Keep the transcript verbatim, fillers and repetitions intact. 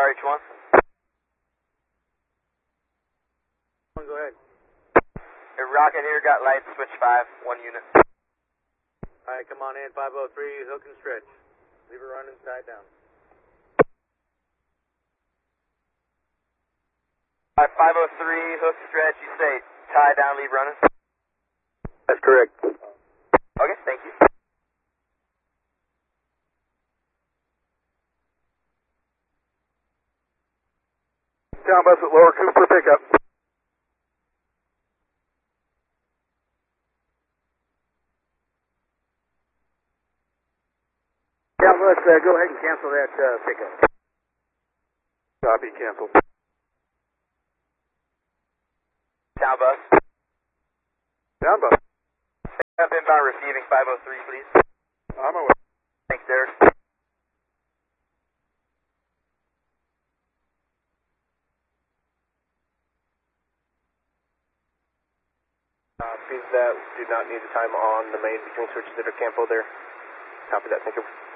R H one. Go ahead. Hey, Rocket here, got lights, switch five, one unit. Alright, come on in, five oh three, hook and stretch. Leave it running, side down. Alright, five oh three, hook stretch, you say tie down, leave running? That's correct. Okay, thank you. Down bus at Lower Cooper pickup. Yeah, let's uh, go ahead and cancel that uh, pickup. Copy, cancel. Down bus. Down bus. Up inbound receiving five oh three, please. On my way. Thanks, Derek. Uh, please that do not need the time on the main between switches that are Campo there. Copy that, thank you.